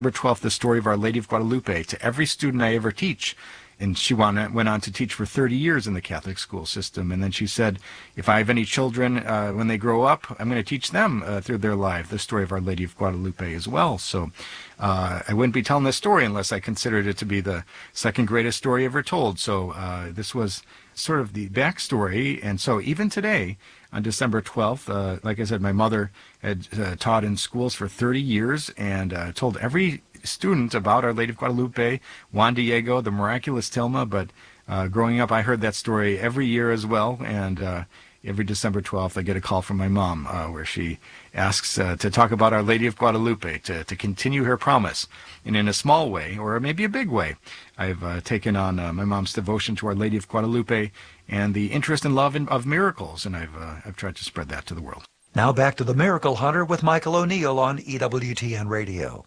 12th, the story of Our Lady of Guadalupe to every student I ever teach. And she went on to teach for 30 years in the Catholic school system. And then she said, if I have any children, when they grow up, I'm going to teach them through their life the story of Our Lady of Guadalupe as well. So I wouldn't be telling this story unless I considered it to be the second greatest story ever told. So this was sort of the backstory. And so even today, on December 12th, like I said, my mother had taught in schools for 30 years and told every student about Our Lady of Guadalupe, Juan Diego, the miraculous Tilma. But growing up, I heard that story every year as well. And every December 12th, I get a call from my mom where she asks to talk about Our Lady of Guadalupe, to continue her promise. And in a small way, or maybe a big way, I've taken on my mom's devotion to Our Lady of Guadalupe and the interest and love of miracles. And I've tried to spread that to the world. Now back to the Miracle Hunter with Michael O'Neill on EWTN Radio.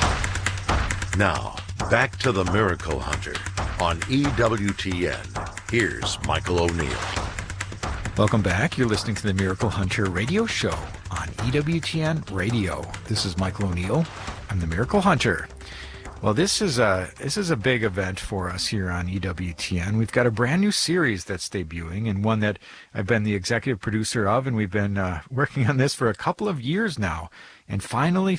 Now, back to the Miracle Hunter on EWTN. Here's Michael O'Neill. Welcome back. You're listening to the Miracle Hunter radio show on EWTN Radio. This is Michael O'Neill. I'm the Miracle Hunter. Well, this is a big event for us here on EWTN. We've got a brand new series that's debuting, and one that I've been the executive producer of, and we've been working on this for a couple of years now. And finally,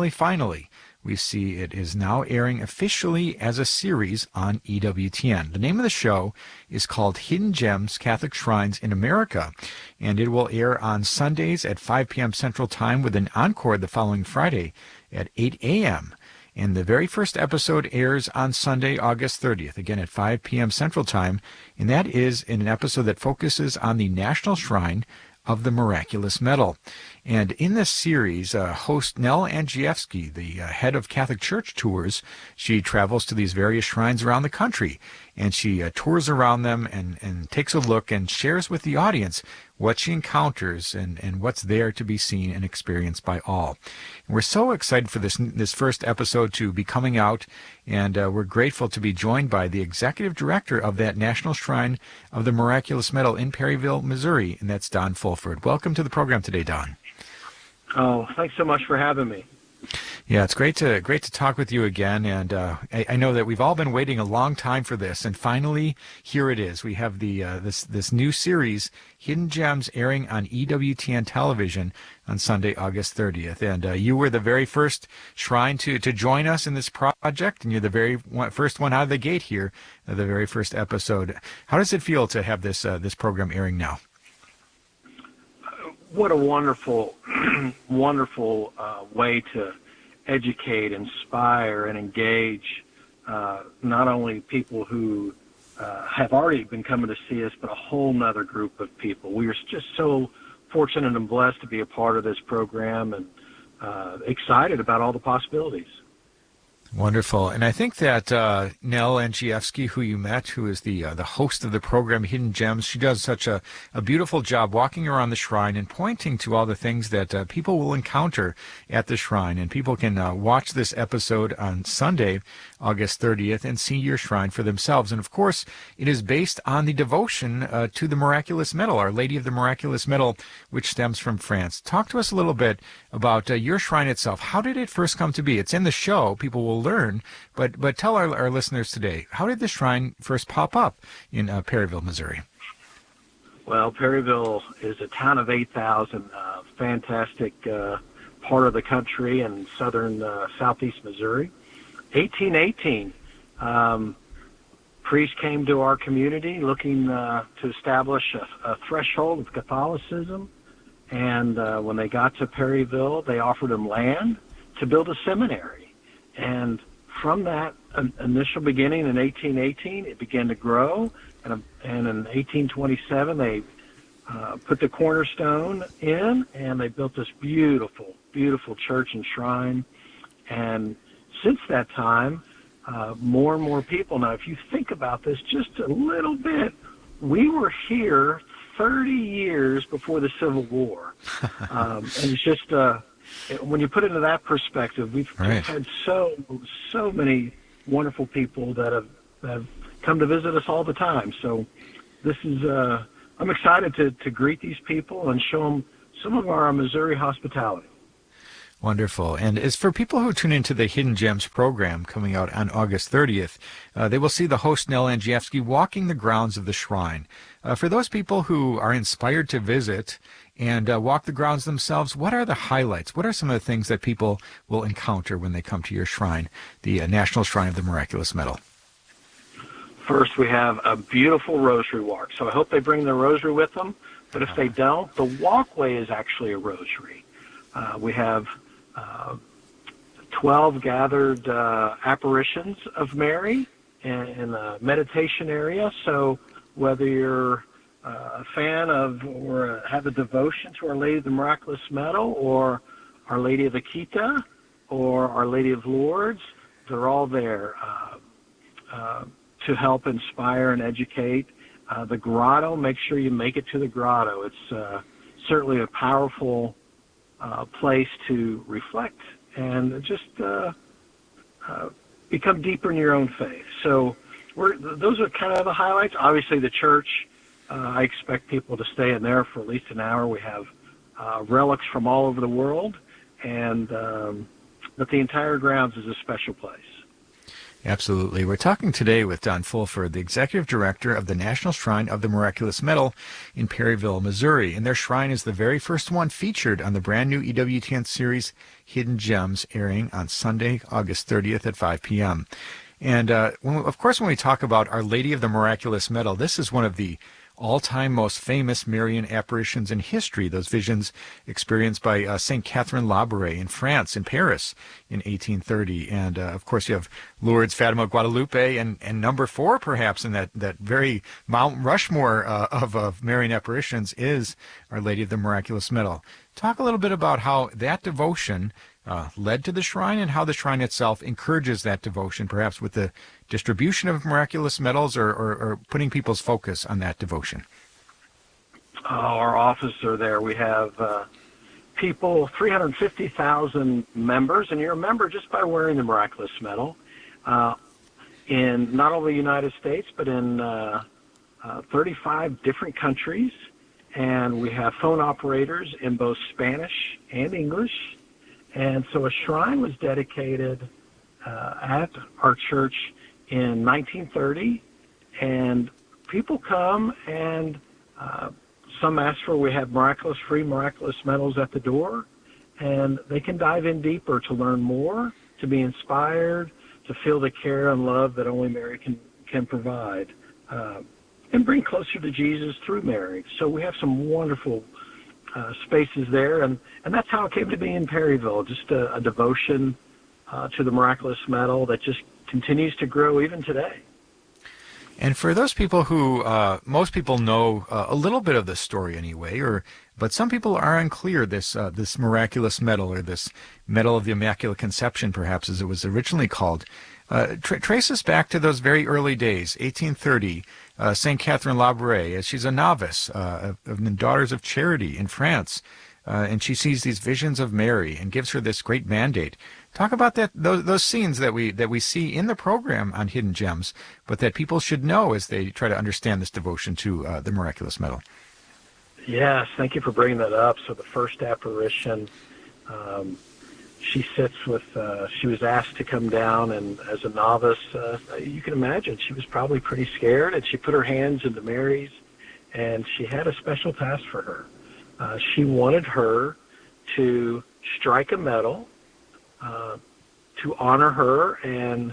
we see it is now airing officially as a series on EWTN. The name of the show is called Hidden Gems, Catholic Shrines in America, and it will air on Sundays at 5 p.m. Central Time with an encore the following Friday at 8 a.m. And the very first episode airs on Sunday, August 30th, again at 5 p.m. Central Time, and that is in an episode that focuses on the National Shrine of the Miraculous Medal. And in this series, host Nell Andrzejewski, the head of Catholic Church Tours, she travels to these various shrines around the country, and she tours around them and takes a look and shares with the audience what she encounters and what's there to be seen and experienced by all. And we're so excited for this first episode to be coming out, and we're grateful to be joined by the executive director of that National Shrine of the Miraculous Medal in Perryville, Missouri, and that's Don Fulford. Welcome to the program today, Don. Oh, thanks so much for having me. Yeah, it's great to talk with you again, and I know that we've all been waiting a long time for this, and finally here it is. We have the this new series, Hidden Gems, airing on EWTN television on Sunday, August 30th. And you were the very first shrine to join us in this project, and you're the very first one out of the gate here, the very first episode. How does it feel to have this program airing now? What a wonderful, wonderful way to educate, inspire, and engage not only people who have already been coming to see us, but a whole nother group of people. We are just so fortunate and blessed to be a part of this program, and excited about all the possibilities. Wonderful. And I think that Nell Andrzejewski, who you met, who is the host of the program Hidden Gems, she does such a beautiful job walking around the shrine and pointing to all the things that people will encounter at the shrine. And people can watch this episode on Sunday, August 30th, and see your shrine for themselves. And of course, it is based on the devotion to the Miraculous Medal, Our Lady of the Miraculous Medal, which stems from France. Talk to us a little bit about your shrine itself. How did it first come to be? It's in the show. People will learn, but tell our listeners today, how did the shrine first pop up in Perryville, Missouri? Well, Perryville is a town of 8,000, fantastic part of the country in southern southeast Missouri. 1818, priests came to our community looking to establish a threshold of Catholicism, and when they got to Perryville, they offered them land to build a seminary. And from that initial beginning in 1818, it began to grow, and in 1827, they put the cornerstone in, and they built this beautiful, beautiful church and shrine. And since that time, more and more people. Now, if you think about this just a little bit, we were here 30 years before the Civil War. And it's just... when you put it into that perspective, we've had so many wonderful people that have come to visit us all the time. So this is, I'm excited to greet these people and show them some of our Missouri hospitality. Wonderful. And as for people who tune into the Hidden Gems program coming out on August 30th, they will see the host, Nell Angievsky, walking the grounds of the shrine. For those people who are inspired to visit and walk the grounds themselves, what are the highlights? What are some of the things that people will encounter when they come to your shrine, the National Shrine of the Miraculous Medal? First, we have a beautiful rosary walk. So I hope they bring their rosary with them. But if they don't, the walkway is actually a rosary. We have 12 gathered apparitions of Mary in the meditation area. So whether you're a fan of or have a devotion to Our Lady of the Miraculous Medal or Our Lady of Akita or Our Lady of Lourdes, they're all there to help inspire and educate. The grotto, make sure you make it to the grotto. It's certainly a powerful place to reflect and just become deeper in your own faith. So those are kind of the highlights. Obviously, the church, I expect people to stay in there for at least an hour. We have relics from all over the world, and but the entire grounds is a special place. Absolutely. We're talking today with Don Fulford, the Executive Director of the National Shrine of the Miraculous Medal in Perryville, Missouri. And their shrine is the very first one featured on the brand new EWTN series Hidden Gems, airing on Sunday, August 30th at 5 p.m. And, of course, when we talk about Our Lady of the Miraculous Medal, this is one of the all-time most famous Marian apparitions in history, those visions experienced by St. Catherine Labouré in France, in Paris, in 1830. And, of course, you have Lourdes, Fatima, Guadalupe, and number 4, perhaps, in that very Mount Rushmore of Marian apparitions is Our Lady of the Miraculous Medal. Talk a little bit about how that devotion led to the shrine and how the shrine itself encourages that devotion, perhaps with the distribution of miraculous medals or putting people's focus on that devotion. Our offices are there. We have people, 350,000 members, and you're a member just by wearing the Miraculous Medal in not only the United States, but in 35 different countries. And we have phone operators in both Spanish and English. And so a shrine was dedicated at our church in 1930, and people come and some ask for, we have free miraculous medals at the door, and they can dive in deeper to learn more, to be inspired, to feel the care and love that only Mary can provide, and bring closer to Jesus through Mary. So we have some wonderful spaces there, and that's how it came to be in Perryville, just a devotion to the Miraculous Medal that just continues to grow even today. And for those people who, most people know a little bit of the story anyway, but some people are unclear, this Miraculous Medal, or this Medal of the Immaculate Conception, perhaps, as it was originally called, trace us back to those very early days, 1830, St. Catherine Labouré, as she's a novice of the Daughters of Charity in France, and she sees these visions of Mary and gives her this great mandate. Talk about those scenes that we see in the program on Hidden Gems, but that people should know as they try to understand this devotion to the Miraculous Medal. Yes, thank you for bringing that up. So the first apparition, she sits with, she was asked to come down, and as a novice, you can imagine she was probably pretty scared, and she put her hands into Mary's, and she had a special task for her. She wanted her to strike a medal to honor her and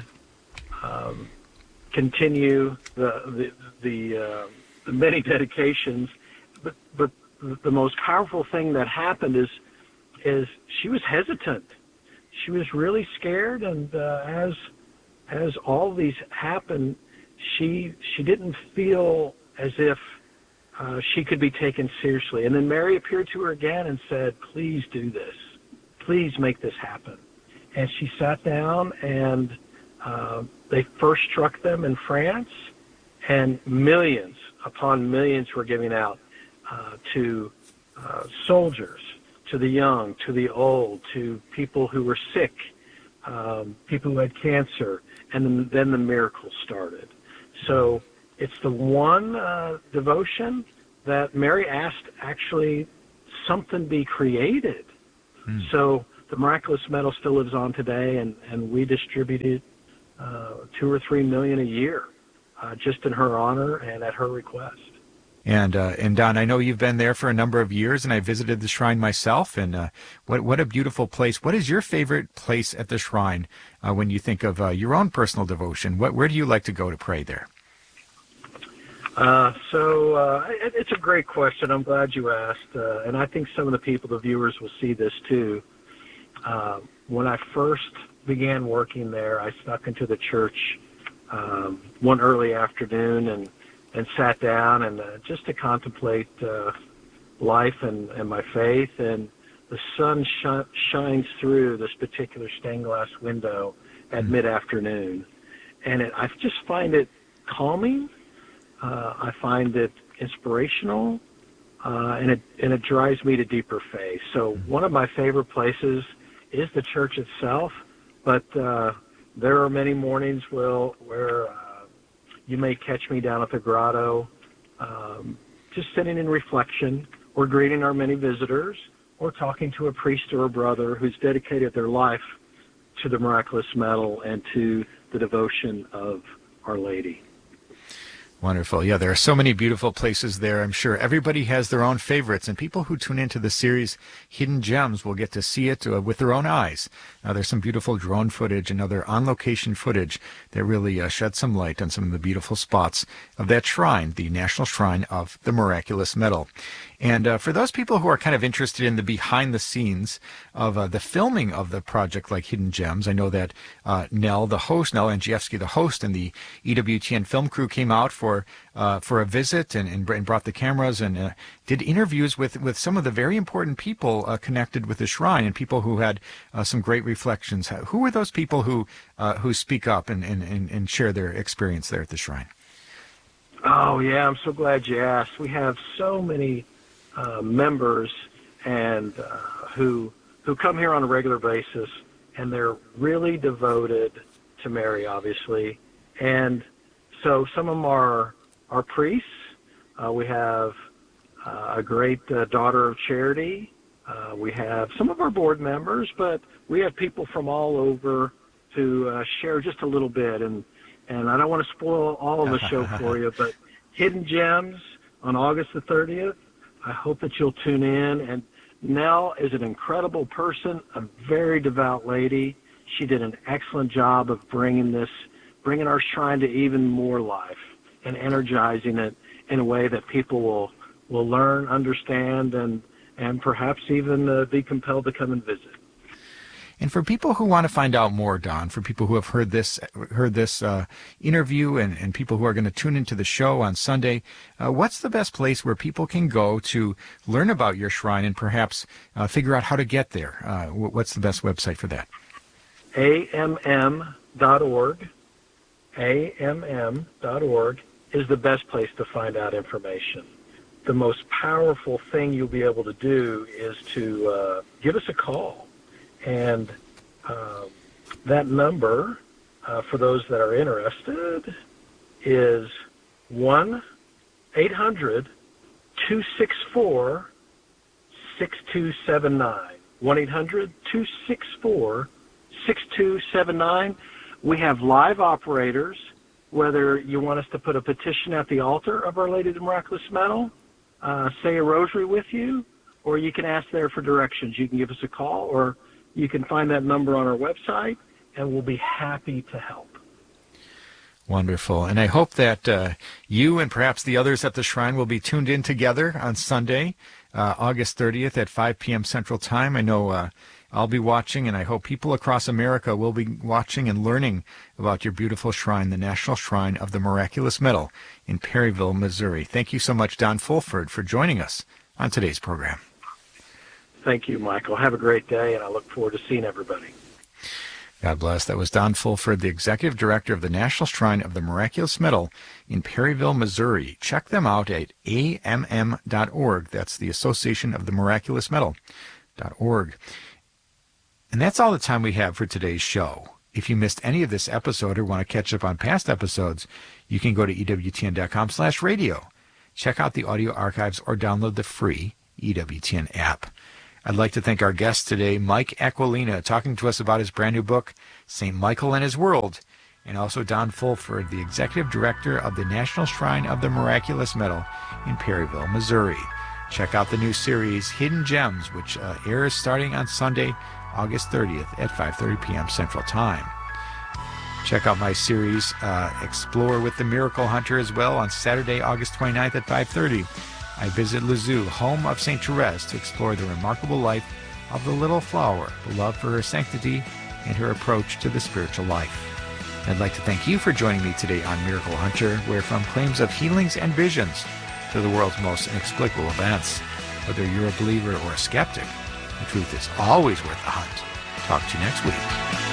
continue the many dedications. But the most powerful thing that happened is she was hesitant. She was really scared, and as all these happened, she didn't feel as if she could be taken seriously. And then Mary appeared to her again and said, "Please do this. Please make this happen." And she sat down, and they first struck them in France, and millions upon millions were giving out to soldiers, to the young, to the old, to people who were sick, people who had cancer, and then the miracles started. So it's the one devotion that Mary asked actually something be created. So the miraculous metal still lives on today, and we distributed 2 or 3 million a year just in her honor and at her request. And Don, I know you've been there for a number of years, and I visited the shrine myself. And what a beautiful place! What is your favorite place at the shrine when you think of your own personal devotion? Where do you like to go to pray there? It's a great question. I'm glad you asked, and I think some of the people, the viewers, will see this too. When I first began working there, I snuck into the church one early afternoon and sat down and just to contemplate life and my faith. And the sun shines through this particular stained glass window at mid-afternoon. And I just find it calming. I find it inspirational, and it drives me to deeper faith. So one of my favorite places is the church itself, but there are many mornings where you may catch me down at the grotto, just sitting in reflection, or greeting our many visitors, or talking to a priest or a brother who's dedicated their life to the miraculous metal and to the devotion of Our Lady. Wonderful. Yeah, there are so many beautiful places there. I'm sure everybody has their own favorites, and people who tune into the series Hidden Gems will get to see it with their own eyes. There's some beautiful drone footage and other on-location footage that really shed some light on some of the beautiful spots of that shrine, the National Shrine of the Miraculous Metal. And for those people who are kind of interested in the behind-the-scenes of the filming of the project like Hidden Gems, I know that Nell Angievsky, the host, and the EWTN film crew came out for a visit and brought the cameras and did interviews with some of the very important people connected with the shrine and people who had some great reflections. Who were those people who speak up and share their experience there at the shrine? Oh, yeah, I'm so glad you asked. We have so many members and who come here on a regular basis, and they're really devoted to Mary, obviously. And so some of them are priests. We have a great daughter of charity. We have some of our board members, but we have people from all over to share just a little bit. And I don't want to spoil all of the show for you, but Hidden Gems on August the 30th. I hope that you'll tune in. And Nell is an incredible person, a very devout lady. She did an excellent job of bringing our shrine to even more life and energizing it in a way that people will learn, understand, and perhaps even be compelled to come and visit. And for people who want to find out more, Don, for people who have heard this interview and people who are going to tune into the show on Sunday, what's the best place where people can go to learn about your shrine and perhaps figure out how to get there? What's the best website for that? AMM.org. AMM.org is the best place to find out information. The most powerful thing you'll be able to do is to give us a call. And that number, for those that are interested, is 1-800-264-6279. 1-800-264-6279. We have live operators, whether you want us to put a petition at the altar of Our Lady of the Miraculous Metal, say a rosary with you, or you can ask there for directions. You can give us a call, or you can find that number on our website, and we'll be happy to help. Wonderful. And I hope that you and perhaps the others at the shrine will be tuned in together on Sunday, August 30th at 5 p.m. Central Time. I know I'll be watching, and I hope people across America will be watching and learning about your beautiful shrine, the National Shrine of the Miraculous Metal in Perryville, Missouri. Thank you so much, Don Fulford, for joining us on today's program. Thank you, Michael. Have a great day, and I look forward to seeing everybody. God bless. That was Don Fulford, the Executive Director of the National Shrine of the Miraculous Metal in Perryville, Missouri. Check them out at AMM.org. That's the Association of the Miraculous Metal.org. And that's all the time we have for today's show. If you missed any of this episode or want to catch up on past episodes, you can go to EWTN.com/radio. Check out the audio archives or download the free EWTN app. I'd like to thank our guest today, Mike Aquilina, talking to us about his brand new book, St. Michael and His World, and also Don Fulford, the Executive Director of the National Shrine of the Miraculous Medal in Perryville, Missouri. Check out the new series, Hidden Gems, which airs starting on Sunday, August 30th at 5:30 p.m. Central Time. Check out my series, Explore with the Miracle Hunter, as well on Saturday, August 29th at 5:30. I visit Lisieux, home of St. Therese, to explore the remarkable life of the little flower, the love for her sanctity, and her approach to the spiritual life. I'd like to thank you for joining me today on Miracle Hunter, where from claims of healings and visions to the world's most inexplicable events, whether you're a believer or a skeptic, the truth is always worth the hunt. Talk to you next week.